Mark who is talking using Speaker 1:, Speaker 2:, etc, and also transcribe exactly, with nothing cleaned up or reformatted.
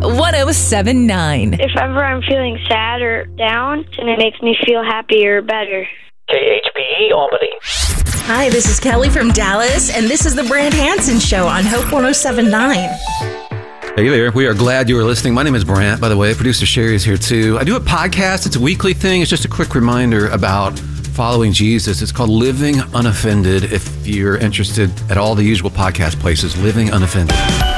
Speaker 1: one oh seven point nine.
Speaker 2: If ever I'm feeling sad or down, then it makes me feel happier or better.
Speaker 3: K H P E Albany.
Speaker 4: Hi, this is Kelly from Dallas, and this is the Brant Hansen Show on Hope one oh seven point nine.
Speaker 5: Hey there. We are glad you are listening. My name is Brant, by the way. Producer Sherry is here, too. I do a podcast. It's a weekly thing. It's just a quick reminder about following Jesus. It's called Living Unoffended. If you're interested at all the usual podcast places, Living Unoffended.